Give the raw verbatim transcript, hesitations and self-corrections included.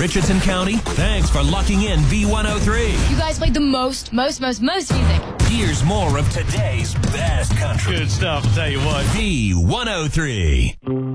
Richardson County, thanks for locking in B one oh three. You guys played the most, most, most, most music. Here's more of today's best country. Good stuff, I'll tell you what. B one oh three.